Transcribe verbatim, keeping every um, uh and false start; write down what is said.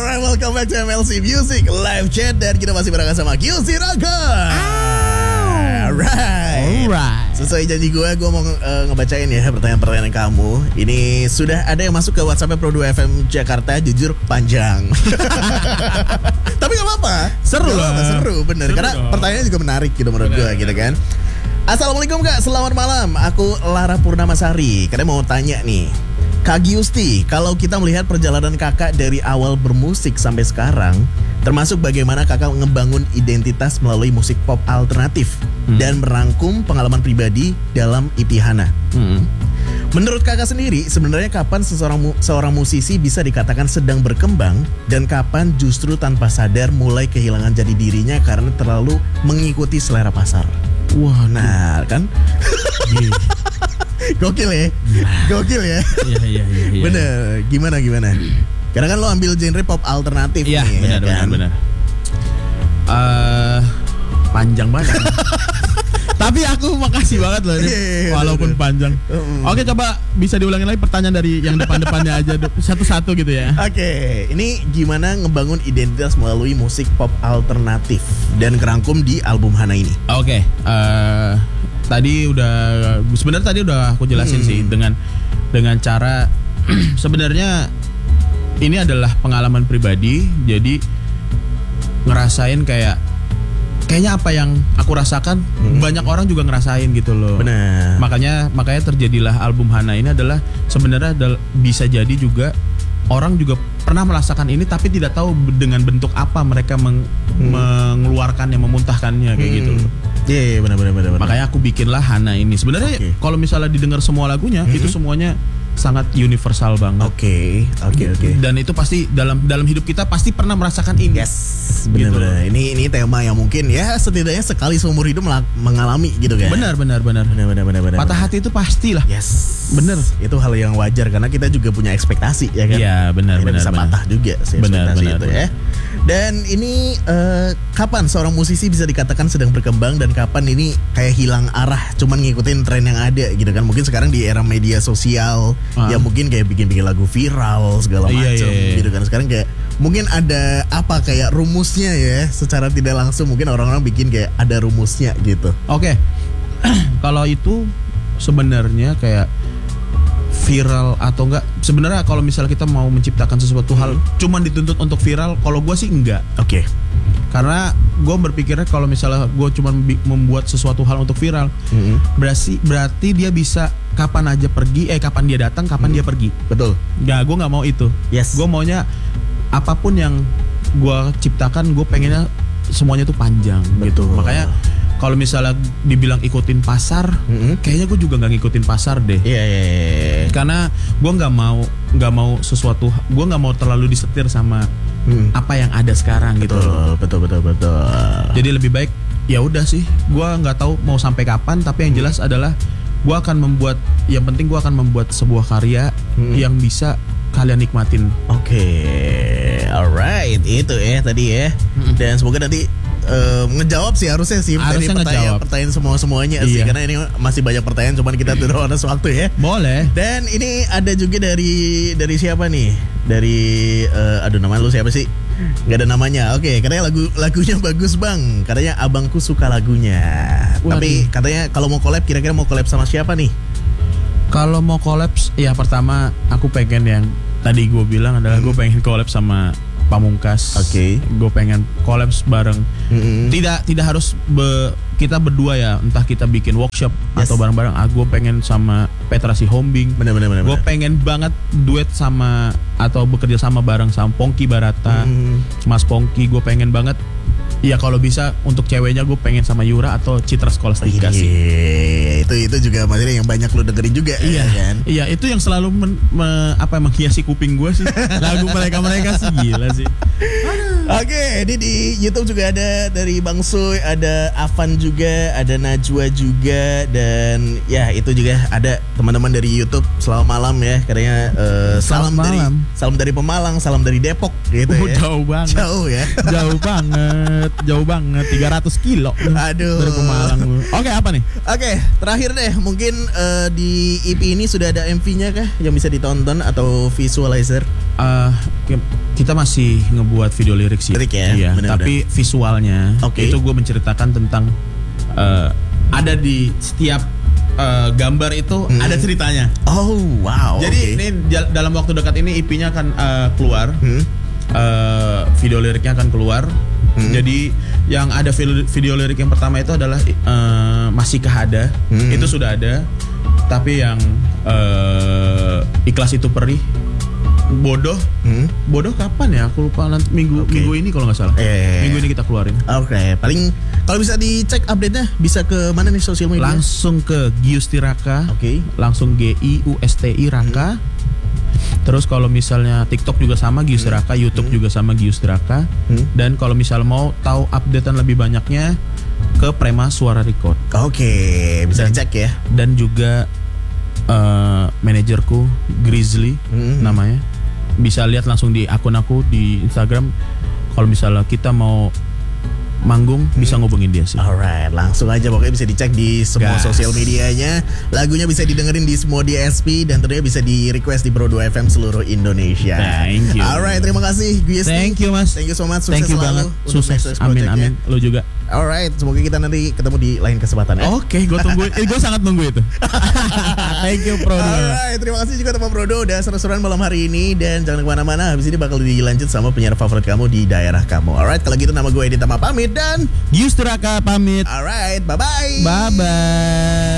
Alright, welcome back to M L C Music Live Chat. Dan kita masih berangkat sama Q C Raga. Alright. Alright. Sesuai janji gue, gue mau uh, ngebacain ya pertanyaan-pertanyaan kamu. Ini sudah ada yang masuk ke WhatsApp Pro dua F M Jakarta. Jujur panjang. Tapi gak apa-apa. Seru gak lah. apa-apa, seru bener. Seru Karena dong. pertanyaannya juga menarik gitu menurut gue gitu kan. Assalamualaikum Kak, selamat malam. Aku Lara Purnamasari. Kadang mau tanya nih, Kak Giusti, kalau kita melihat perjalanan kakak dari awal bermusik sampai sekarang, termasuk bagaimana kakak ngebangun identitas melalui musik pop alternatif hmm. dan merangkum pengalaman pribadi dalam I P Hana. Hmm. Menurut kakak sendiri, sebenarnya kapan seseorang mu seorang musisi bisa dikatakan sedang berkembang dan kapan justru tanpa sadar mulai kehilangan jati dirinya karena terlalu mengikuti selera pasar? Wah, nah kan? Gokil ya, gokil ya. Iya iya iya. Ya. Bener, gimana gimana? Karena kan lo ambil genre pop alternatif ya, nih, benar, ya kan? benar benar. Uh, panjang banget. Tapi aku makasih banget loh ini, yeah, yeah, walaupun bener. panjang. Uh, Oke, coba bisa diulangin lagi pertanyaan dari yang depan-depannya aja satu-satu gitu ya. Oke, ini gimana ngebangun identitas melalui musik pop alternatif dan kerangkum di album Hana ini? Oke, uh, tadi udah sebenarnya tadi udah aku jelasin hmm. sih dengan dengan cara sebenarnya ini adalah pengalaman pribadi, jadi ngerasain kayak kayaknya apa yang aku rasakan hmm. banyak orang juga ngerasain gitu loh. Benar. Makanya makanya terjadilah album Hana ini adalah sebenarnya adalah, bisa jadi juga orang juga pernah merasakan ini tapi tidak tahu dengan bentuk apa mereka meng, hmm. mengeluarkannya, memuntahkannya kayak hmm. gitu loh. Iya, yeah, benar benar benar. Makanya aku bikinlah Hana ini. Sebenarnya okay. kalau misalnya didengar semua lagunya hmm. itu semuanya sangat universal banget. Oke, okay, oke, okay, oke. Okay. Dan itu pasti dalam dalam hidup kita pasti pernah merasakan ini. Yes, benar-benar. Gitu. Ini ini tema yang mungkin ya setidaknya sekali seumur hidup mengalami gitu kan. Benar, benar, benar. Benar, benar, benar, benar. Patah hati itu pastilah. Yes. Benar. Itu hal yang wajar karena kita juga punya ekspektasi ya kan. Iya, benar, benar. Bisa benar. patah juga sih benar, ekspektasi benar, itu benar. ya. Dan ini uh, kapan seorang musisi bisa dikatakan sedang berkembang dan kapan ini kayak hilang arah cuman ngikutin tren yang ada gitu kan. Mungkin sekarang di era media sosial ah. ya mungkin kayak bikin-bikin lagu viral segala macam iya, iya, iya. gitu kan. Sekarang kayak mungkin ada apa kayak rumusnya ya secara tidak langsung mungkin orang-orang bikin kayak ada rumusnya gitu. Oke. Okay. Kalau itu sebenarnya kayak viral atau enggak, sebenarnya kalau misalnya kita mau menciptakan sesuatu hal hmm. cuman dituntut untuk viral, kalau gue sih enggak. Oke. Okay. Karena gue berpikirnya kalau misalnya gue cuma membuat sesuatu hal untuk viral, mm-hmm. berarti berarti dia bisa kapan aja pergi, eh kapan dia datang, kapan mm. dia pergi. Betul. Nggak, gue nggak mau itu. Yes. Gue maunya apapun yang gue ciptakan, gue pengennya semuanya tuh panjang. Betul. Gitu. Makanya kalau misalnya dibilang ikutin pasar, mm-hmm. kayaknya gue juga nggak ngikutin pasar deh. Iya yeah, iya. Yeah, yeah. Karena gue nggak mau nggak mau sesuatu, gue nggak mau terlalu disetir sama Hmm. apa yang ada sekarang gitu. Betul, betul, betul, betul. Jadi lebih baik ya udah sih, gue nggak tahu mau sampai kapan, tapi yang jelas hmm. adalah gue akan membuat, yang penting gue akan membuat sebuah karya hmm. yang bisa kalian nikmatin. Oke, okay. Alright, itu ya tadi ya. Hmm. Dan semoga nanti uh, ngejawab sih harusnya sih harusnya dari pertanyaan, pertanyaan semua semuanya iya. sih, karena ini masih banyak pertanyaan, cuman kita tidak ada waktu ya. Boleh. Dan ini ada juga dari dari siapa nih? Dari uh, aduh nama lu siapa sih? Gak ada namanya. Oke, okay, katanya lagu lagunya bagus bang. Katanya abangku suka lagunya. Waduh. Tapi katanya kalau mau collab, kira-kira mau collab sama siapa nih? Kalau mau collab, ya pertama aku pengen yang tadi gue bilang adalah hmm. gue pengen collab sama Pamungkas. Oke. Okay. Gue pengen collab bareng. Mm-hmm. Tidak tidak harus be, kita berdua ya. Entah kita bikin workshop yes. atau bareng-bareng. Ah, gue pengen sama Petra Sihombing. Bener-bener. Gue pengen banget duet sama atau bekerja sama bareng sama Pongki Barata, mm-hmm. Mas Pongki. Gue pengen banget. Ya kalau bisa untuk ceweknya gue pengen sama Yura atau Citra Scholastika sih. Itu itu juga materi yang banyak lo dengerin juga. Iya ya kan. Iya itu yang selalu men, me, apa menghiasi kuping gue sih. Lagu mereka mereka sih gila sih. Oke, okay, ini di YouTube juga ada dari Bang Soy, ada Avan juga, ada Najwa juga, dan ya itu juga ada teman-teman dari YouTube selamat malam ya. Katanya uh, salam Selamat dari malam. salam dari Pemalang, salam dari Depok gitu Oh, ya. jauh banget. Jauh ya. Jauh banget, jauh banget, tiga ratus kilo. Aduh. Dari Pemalang lu. Oke, apa nih? Oke, terakhir deh, mungkin uh, di E P ini sudah ada M V-nya kah yang bisa ditonton atau visualizer? Eh, kita masih ngebuat video lirik sih. Lirik ya, Iya, bener-bener. tapi visualnya Oke. itu gue menceritakan tentang eh, ada di setiap eh, gambar itu Hmm. ada ceritanya. Oh, wow. Jadi oke. ini jal- dalam waktu dekat ini E P-nya akan eh, keluar. Hmm. Eh, video liriknya akan keluar. Hmm. Jadi yang ada video, video lirik yang pertama itu adalah eh, Masihkah Ada. Hmm. Itu sudah ada. Tapi yang eh, Ikhlas Itu Perih, Bodoh, Hmm. Bodoh kapan ya? Aku lupa, nanti minggu Oke. minggu ini kalau nggak salah. Eh. Minggu ini kita keluarin. Oke, paling kalau bisa dicek update-nya bisa ke mana nih sosial media? Langsung ke Giusti Raka. Oke. Langsung G I U S T I Raka. Terus kalau misalnya TikTok juga sama Giusti Raka, YouTube juga sama Giusti Raka. Hmm. Dan kalau misal mau tahu updatean lebih banyaknya ke Prema Suara Record. Oke, bisa Dan- dicek ya. Dan juga eh, manajerku Grizzly Hmm. namanya. Bisa lihat langsung di akun aku di Instagram. Kalau misalnya kita mau manggung bisa ngubungin dia sih. Alright, langsung aja pokoknya bisa dicek di semua Gas. sosial medianya. Lagunya bisa didengerin di semua D S P dan tentunya bisa di request di Bro dua F M seluruh Indonesia. Thank you. Alright, terima kasih Gue Esti. Thank you mas. Thank you so much. Sukses Thank you selalu banget. untuk Sukses. next next Amin project-nya. amin. Lo juga. Alright, semoga kita nanti ketemu di lain kesempatan ya. Oke, gue tunggu. Eh, gue sangat nunggu itu. Thank you Bro. Alright, terima kasih juga teman Brodo udah seru-seruan malam hari ini. Dan jangan kemana-mana, habis ini bakal dilanjut sama penyiar favorit kamu di daerah kamu. Alright, kalau gitu nama gue Edin Tama pamit dan Giusti Raka pamit. alright, bye-bye. Bye bye.